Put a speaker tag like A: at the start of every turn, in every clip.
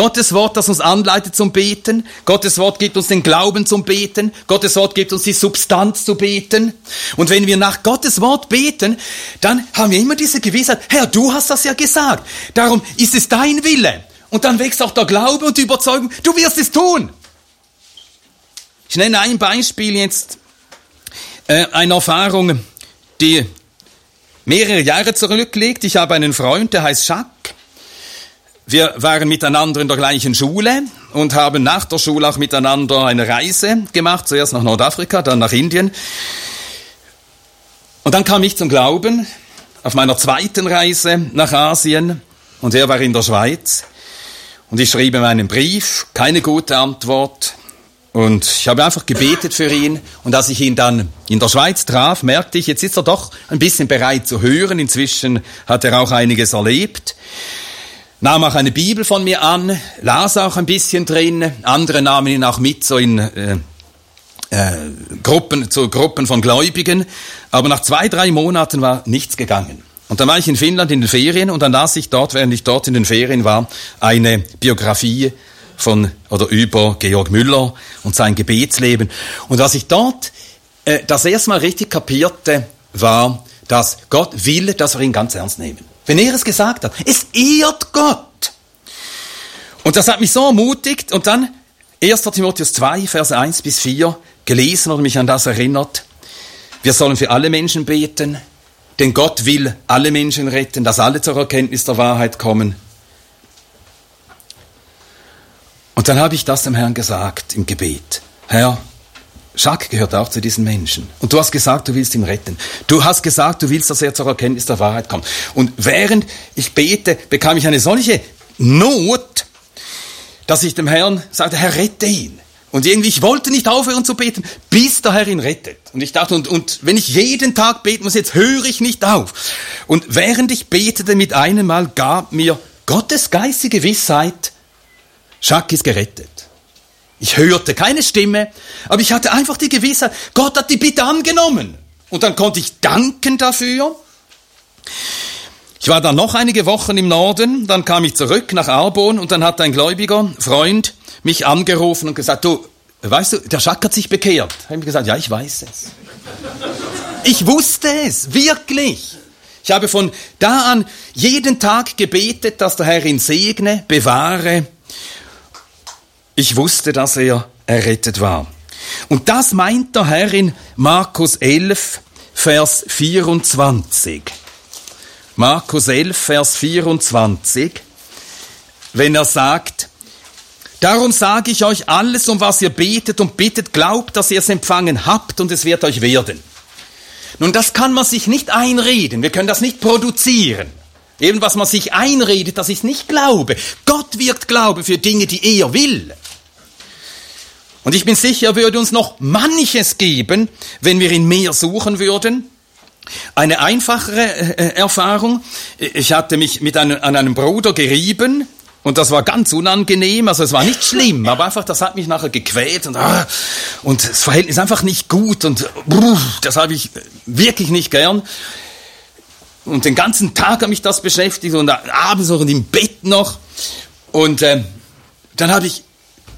A: Gottes Wort, das uns anleitet zum Beten. Gottes Wort gibt uns den Glauben zum Beten. Gottes Wort gibt uns die Substanz zu beten. Und wenn wir nach Gottes Wort beten, dann haben wir immer diese Gewissheit, Herr, du hast das ja gesagt. Darum ist es dein Wille. Und dann wächst auch der Glaube und die Überzeugung, du wirst es tun. Ich nenne ein Beispiel jetzt, eine Erfahrung, die mehrere Jahre zurückliegt. Ich habe einen Freund, der heißt Jacques. Wir waren miteinander in der gleichen Schule und haben nach der Schule auch miteinander eine Reise gemacht. Zuerst nach Nordafrika, dann nach Indien. Und dann kam ich zum Glauben auf meiner zweiten Reise nach Asien. Und er war in der Schweiz. Und ich schrieb ihm einen Brief, keine gute Antwort. Und ich habe einfach gebetet für ihn. Und als ich ihn dann in der Schweiz traf, merkte ich, jetzt ist er doch ein bisschen bereit zu hören. Inzwischen hat er auch einiges erlebt. Nahm auch eine Bibel von mir an, las auch ein bisschen drin. Andere nahmen ihn auch mit so in Gruppen von Gläubigen. Aber nach 2-3 Monaten war nichts gegangen. Und dann war ich in Finnland in den Ferien und dann las ich dort, während ich dort in den Ferien war, eine Biografie über Georg Müller und sein Gebetsleben. Und was ich dort das erste Mal richtig kapierte, war, dass Gott will, dass wir ihn ganz ernst nehmen. Wenn er es gesagt hat, es ehrt Gott. Und das hat mich so ermutigt. Und dann 1. Timotheus 2, Verse 1-4 gelesen und mich an das erinnert. Wir sollen für alle Menschen beten, denn Gott will alle Menschen retten, dass alle zur Erkenntnis der Wahrheit kommen. Und dann habe ich das dem Herrn gesagt im Gebet. Herr, Jacques gehört auch zu diesen Menschen. Und du hast gesagt, du willst ihn retten. Du hast gesagt, du willst, dass er zur Erkenntnis der Wahrheit kommt. Und während ich bete, bekam ich eine solche Not, dass ich dem Herrn sagte, Herr, rette ihn. Und irgendwie, ich wollte nicht aufhören zu beten, bis der Herr ihn rettet. Und ich dachte, und wenn ich jeden Tag beten muss, jetzt höre ich nicht auf. Und während ich betete, mit einem Mal gab mir Gottes geistige Gewissheit, Jacques ist gerettet. Ich hörte keine Stimme, aber ich hatte einfach die Gewissheit, Gott hat die Bitte angenommen. Und dann konnte ich danken dafür. Ich war dann noch einige Wochen im Norden, dann kam ich zurück nach Arbon und dann hat ein gläubiger Freund mich angerufen und gesagt, du, weißt du, der Jacques hat sich bekehrt. Ich habe gesagt, ja, ich weiß es. Ich wusste es, wirklich. Ich habe von da an jeden Tag gebetet, dass der Herr ihn segne, bewahre. Ich wusste, dass er errettet war. Und das meint der Herr in Markus 11, Vers 24. Markus 11, Vers 24, wenn er sagt, darum sage ich euch alles, um was ihr betet und bittet, glaubt, dass ihr es empfangen habt und es wird euch werden. Nun, das kann man sich nicht einreden, wir können das nicht produzieren. Eben, was man sich einredet, das ist nicht Glaube. Gott wirkt Glaube für Dinge, die er will. Und ich bin sicher, er würde uns noch manches geben, wenn wir ihn mehr suchen würden. Eine einfachere Erfahrung. Ich hatte mich an einem Bruder gerieben und das war ganz unangenehm. Also es war nicht schlimm, aber einfach, das hat mich nachher gequält und das Verhältnis einfach nicht gut und das habe ich wirklich nicht gern. Und den ganzen Tag hat mich das beschäftigt und abends noch und im Bett noch. Und dann habe ich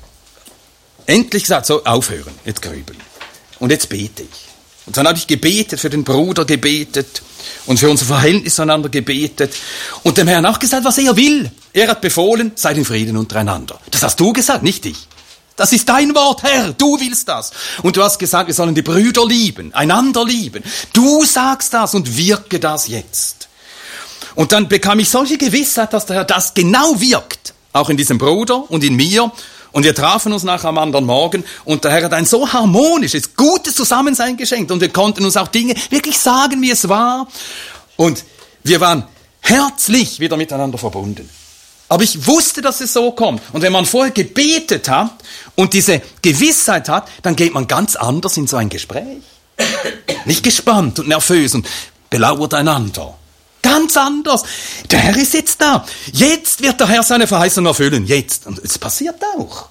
A: endlich gesagt, so aufhören, jetzt grübeln. Und jetzt bete ich. Und dann habe ich gebetet, für den Bruder gebetet und für unser Verhältnis zueinander gebetet. Und dem Herrn auch gesagt, was er will. Er hat befohlen, seid in Frieden untereinander. Das hast du gesagt, nicht ich. Das ist dein Wort, Herr, du willst das. Und du hast gesagt, wir sollen die Brüder lieben, einander lieben. Du sagst das und wirke das jetzt. Und dann bekam ich solche Gewissheit, dass der Herr das genau wirkt. Auch in diesem Bruder und in mir. Und wir trafen uns nachher am anderen Morgen und der Herr hat ein so harmonisches, gutes Zusammensein geschenkt und wir konnten uns auch Dinge wirklich sagen, wie es war. Und wir waren herzlich wieder miteinander verbunden. Aber ich wusste, dass es so kommt. Und wenn man vorher gebetet hat und diese Gewissheit hat, dann geht man ganz anders in so ein Gespräch. Nicht gespannt und nervös und belauert einander. Ganz anders. Der Herr ist jetzt da. Jetzt wird der Herr seine Verheißung erfüllen. Jetzt. Und es passiert auch.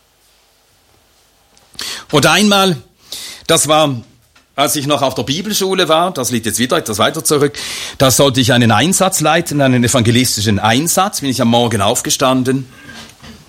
A: Und einmal, das war, als ich noch auf der Bibelschule war, das liegt jetzt wieder etwas weiter zurück, da sollte ich einen Einsatz leiten, einen evangelistischen Einsatz, bin ich am Morgen aufgestanden.